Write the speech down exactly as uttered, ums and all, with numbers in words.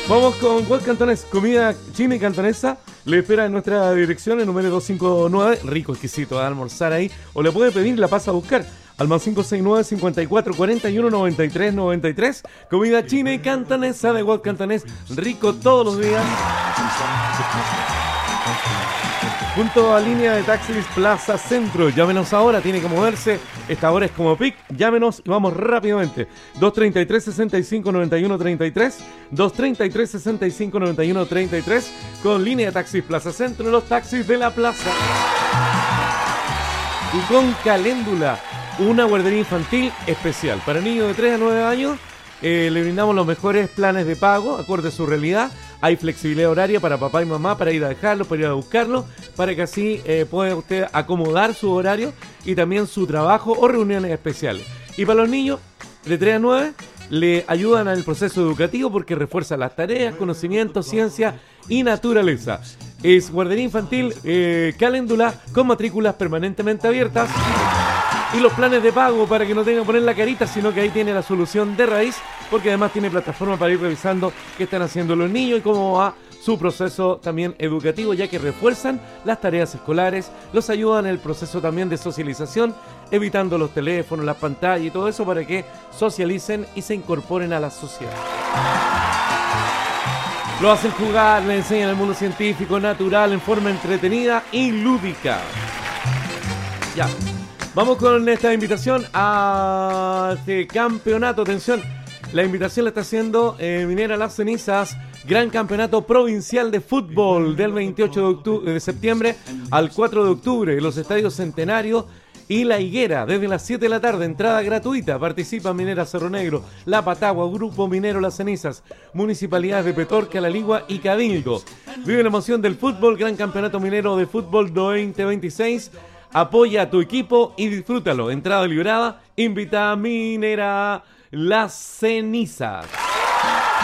Vamos con Walt Cantonés, comida china y cantonesa. Le espera en nuestra dirección, el número doscientos cincuenta y nueve. Rico, exquisito, a almorzar ahí. O le puede pedir, la pasa a buscar. Al más cinco seis nueve, cincuenta y cuatro, cuarenta y uno, noventa y tres, noventa y tres. Comida china y cantonesa de Walt Cantonés. Rico todos los días. Junto a línea de taxis Plaza Centro. Llámenos ahora, tiene que moverse. Esta hora es como pic. Llámenos y vamos rápidamente. dos treinta y tres, sesenta y cinco, noventa y uno, treinta y tres. dos treinta y tres, sesenta y cinco, noventa y uno, treinta y tres. Con línea de taxis Plaza Centro, los taxis de la plaza. Y con Caléndula, una guardería infantil especial. Para niños de tres a nueve años, eh, le brindamos los mejores planes de pago, acorde a su realidad. Hay flexibilidad horaria para papá y mamá para ir a dejarlo, para ir a buscarlo, para que así eh, pueda usted acomodar su horario y también su trabajo o reuniones especiales. Y para los niños de tres a nueve le ayudan al proceso educativo porque refuerza las tareas, conocimiento, ciencia y naturaleza. Es guardería infantil eh, Caléndula con matrículas permanentemente abiertas. Y los planes de pago para que no tengan que poner la carita, sino que ahí tiene la solución de raíz, porque además tiene plataforma para ir revisando qué están haciendo los niños y cómo va su proceso también educativo, ya que refuerzan las tareas escolares, los ayudan en el proceso también de socialización, evitando los teléfonos, las pantallas y todo eso para que socialicen y se incorporen a la sociedad. Lo hacen jugar, le enseñan el mundo científico, natural, en forma entretenida y lúdica. Ya. Vamos con esta invitación a este campeonato. Atención, la invitación la está haciendo eh, Minera Las Cenizas, gran campeonato provincial de fútbol del veintiocho de, octubre, de septiembre al cuatro de octubre en los estadios Centenario y La Higuera, desde las siete de la tarde, entrada gratuita. Participa Minera Cerro Negro, La Patagua, Grupo Minero Las Cenizas, Municipalidades de Petorca, La Ligua y Cabildo. Vive la emoción del fútbol, gran campeonato minero de fútbol veinte veintiséis. Apoya a tu equipo y disfrútalo. Entrada liberada. Invita a Minera Las Cenizas.